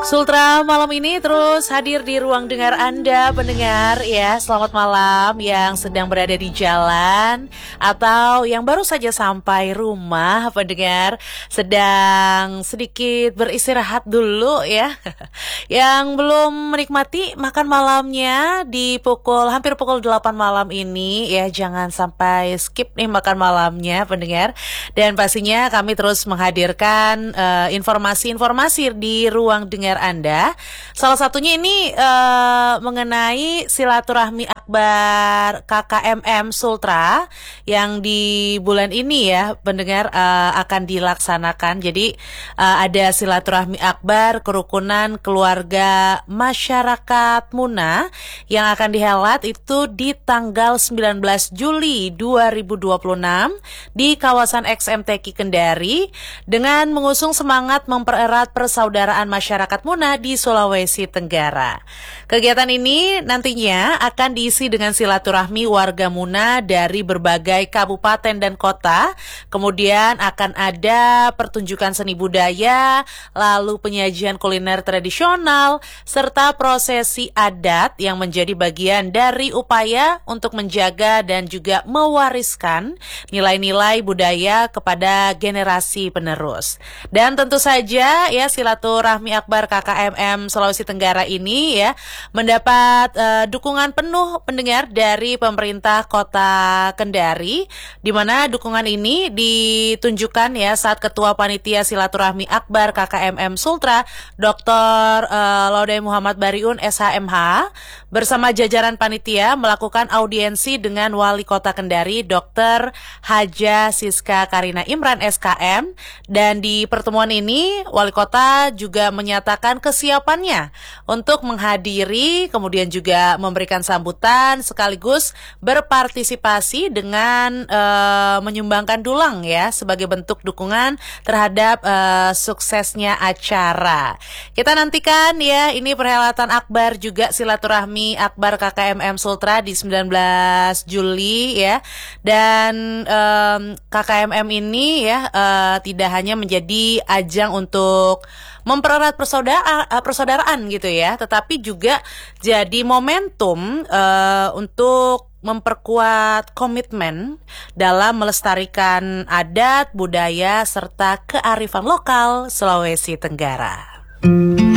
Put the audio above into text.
Sultra malam ini terus hadir di ruang dengar Anda pendengar ya. Selamat malam yang sedang berada di jalan atau yang baru saja sampai rumah pendengar, sedang sedikit beristirahat dulu ya. Yang belum menikmati makan malamnya di hampir pukul 8 malam ini ya, jangan sampai skip nih makan malamnya pendengar. Dan pastinya kami terus menghadirkan informasi-informasi di ruang dengar Anda. Salah satunya ini mengenai silaturahmi akbar KKMM Sultra yang di bulan ini ya pendengar akan dilaksanakan. Jadi ada silaturahmi akbar kerukunan keluarga masyarakat Muna yang akan dihelat itu di tanggal 19 Juli 2026 di kawasan XMTQ Kendari dengan mengusung semangat mempererat persaudaraan masyarakat Muna di Sulawesi Tenggara. Kegiatan ini nantinya akan diisi dengan silaturahmi warga Muna dari berbagai kabupaten dan kota. Kemudian akan ada pertunjukan seni budaya, lalu penyajian kuliner tradisional, serta prosesi adat yang menjadi bagian dari upaya untuk menjaga dan juga mewariskan nilai-nilai budaya kepada generasi penerus. Dan tentu saja ya silaturahmi akbar KKMM Sulawesi Tenggara ini ya mendapat dukungan penuh pendengar dari pemerintah Kota Kendari, di mana dukungan ini ditunjukkan ya saat Ketua Panitia Silaturahmi Akbar KKMM Sultra Dr. Laude Muhammad Bariun SHMH bersama jajaran panitia melakukan audiensi dengan Wali Kota Kendari Dr. Haja Siska Karina Imran SKM, dan di pertemuan ini Wali Kota juga menyatakan kesiapannya untuk menghadiri kemudian juga memberikan sambutan sekaligus berpartisipasi dengan menyumbangkan dulang ya sebagai bentuk dukungan terhadap suksesnya acara. Kita nantikan ya ini perhelatan akbar juga silaturahmi akbar KKMM Sultra di 19 Juli ya. Dan KKMM ini ya tidak hanya menjadi ajang untuk mempererat persaudaraan gitu ya, tetapi juga jadi momentum untuk memperkuat komitmen dalam melestarikan adat, budaya, serta kearifan lokal Sulawesi Tenggara.